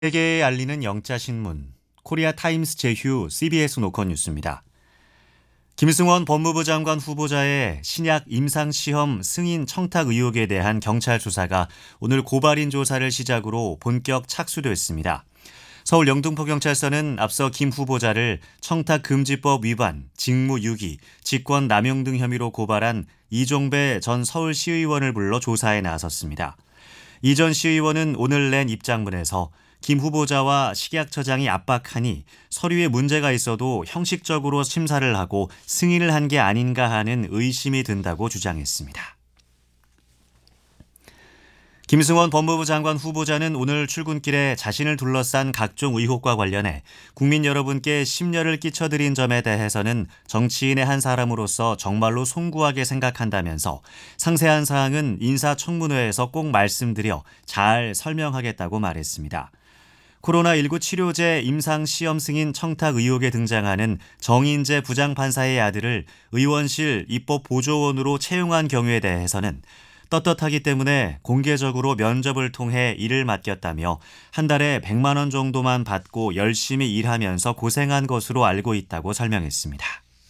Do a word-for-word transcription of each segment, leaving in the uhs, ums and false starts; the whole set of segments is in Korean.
세계에 알리는 영자신문, 코리아 타임스 제휴 씨비에스 노컷 뉴스입니다. 김승원 법무부 장관 후보자의 신약 임상시험 승인 청탁 의혹에 대한 경찰 수사가 오늘 고발인 조사를 시작으로 본격 착수됐습니다. 서울 영등포경찰서는 앞서 김 후보자를 청탁금지법 위반, 직무유기, 직권남용 등 혐의로 고발한 이종배 전 서울시의원을 불러 조사에 나섰습니다. 이 전 시의원은 오늘 낸 입장문에서 김 후보자와 식약처장이 압박하니 서류에 문제가 있어도 형식적으로 심사를 하고 승인을 한 게 아닌가 하는 의심이 든다고 주장했습니다. 김승원 법무부 장관 후보자는 오늘 출근길에 자신을 둘러싼 각종 의혹과 관련해 국민 여러분께 심려를 끼쳐드린 점에 대해서는 정치인의 한 사람으로서 정말로 송구하게 생각한다면서 상세한 사항은 인사청문회에서 꼭 말씀드려 잘 설명하겠다고 말했습니다. 코로나십구 치료제 임상시험 승인 청탁 의혹에 등장하는 정인재 부장판사의 아들을 의원실 입법보조원으로 채용한 경우에 대해서는 떳떳하기 때문에 공개적으로 면접을 통해 일을 맡겼다며 한 달에 백만 원 정도만 받고 열심히 일하면서 고생한 것으로 알고 있다고 설명했습니다.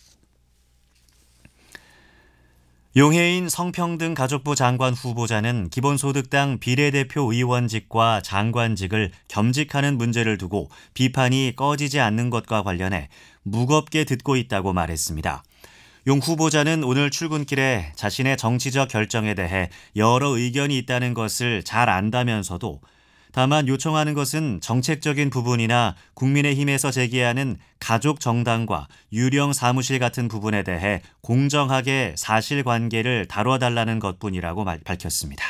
용해인 성평등가족부 장관 후보자는 기본소득당 비례대표 의원직과 장관직을 겸직하는 문제를 두고 비판이 꺼지지 않는 것과 관련해 무겁게 듣고 있다고 말했습니다. 용 후보자는 오늘 출근길에 자신의 정치적 결정에 대해 여러 의견이 있다는 것을 잘 안다면서도 다만 요청하는 것은 정책적인 부분이나 국민의힘에서 제기하는 가족정당과 유령 사무실 같은 부분에 대해 공정하게 사실관계를 다뤄달라는 것뿐이라고 밝혔습니다.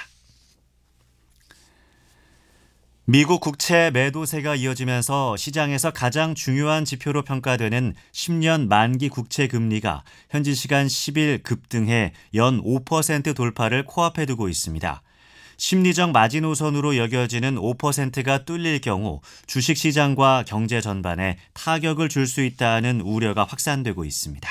미국 국채 매도세가 이어지면서 시장에서 가장 중요한 지표로 평가되는 십 년 만기 국채 금리가 현지 시간 십 일 급등해 연 오 퍼센트 돌파를 코앞에 두고 있습니다. 심리적 마지노선으로 여겨지는 오 퍼센트가 뚫릴 경우 주식시장과 경제 전반에 타격을 줄 수 있다는 우려가 확산되고 있습니다.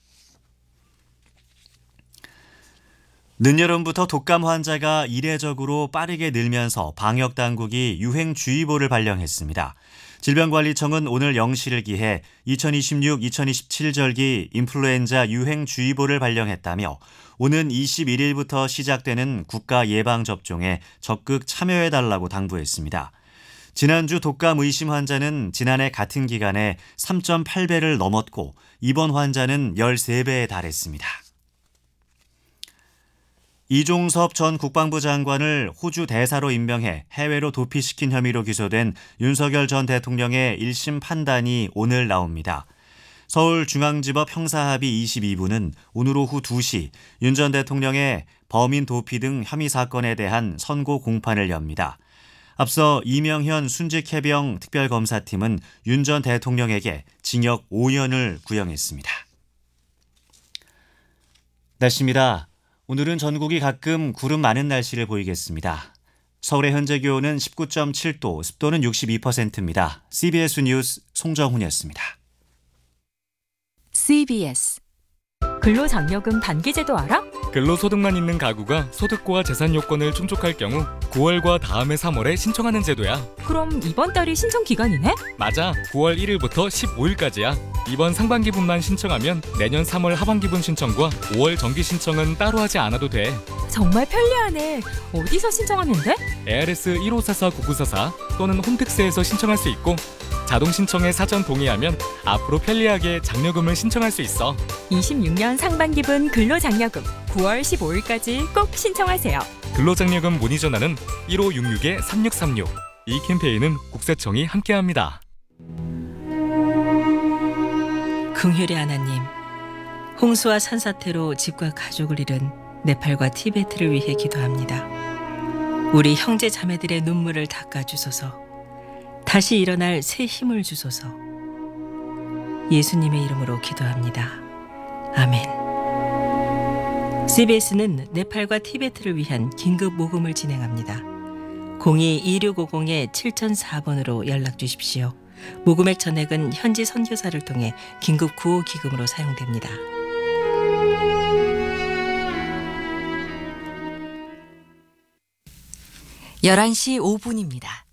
늦여름부터 독감 환자가 이례적으로 빠르게 늘면서 방역당국이 유행주의보를 발령했습니다. 질병관리청은 오늘 영 시를 기해 이천이십육 이천이십칠 절기 인플루엔자 유행주의보를 발령했다며 오는 이십일 일부터 시작되는 국가 예방접종에 적극 참여해달라고 당부했습니다. 지난주 독감 의심 환자는 지난해 같은 기간에 삼 점 팔 배를 넘었고 입원 환자는 십삼 배에 달했습니다. 이종섭 전 국방부 장관을 호주 대사로 임명해 해외로 도피시킨 혐의로 기소된 윤석열 전 대통령의 일 심 판단이 오늘 나옵니다. 서울중앙지법 형사합의 이십이 부는 오늘 오후 두 시 윤 전 대통령의 범인 도피 등 혐의 사건에 대한 선고 공판을 엽니다. 앞서 이명현 순직해병 특별검사팀은 윤 전 대통령에게 징역 오 년을 구형했습니다. 날씨입니다. 오늘은 전국이 가끔 구름 많은 날씨를 보이겠습니다. 서울의 현재 기온은 십구 점 칠 도, 습도는 육십이 퍼센트입니다. 씨비에스 뉴스 송정훈이었습니다. 씨비에스 근로장려금 반기제도 알아? 근로소득만 있는 가구가 소득과 재산 요건을 충족할 경우 구월과 다음해 삼월에 신청하는 제도야. 그럼 이번 달이 신청 기간이네? 맞아. 구월 일 일부터 십오 일까지야. 이번 상반기분만 신청하면 내년 삼월 하반기분 신청과 오월 정기 신청은 따로 하지 않아도 돼. 정말 편리하네. 어디서 신청하면 돼? 에이알에스 일오사사 구구사사 또는 홈택스에서 신청할 수 있고 자동 신청에 사전 동의하면 앞으로 편리하게 장려금을 신청할 수 있어. 이십육 년 상반기분 근로장려금 구월 십오 일까지 꼭 신청하세요. 근로장려금 문의 전화는 일오육육 삼육삼육. 이 캠페인은 국세청이 함께합니다. 긍휼의 하나님, 홍수와 산사태로 집과 가족을 잃은 네팔과 티베트를 위해 기도합니다. 우리 형제 자매들의 눈물을 닦아주소서. 다시 일어날 새 힘을 주소서. 예수님의 이름으로 기도합니다. 아멘. 씨비에스는 네팔과 티베트를 위한 긴급 모금을 진행합니다. 공이 이육오공 칠공공사 번으로 연락 주십시오. 모금액 전액은 현지 선교사를 통해 긴급 구호 기금으로 사용됩니다. 열한 시 오 분입니다.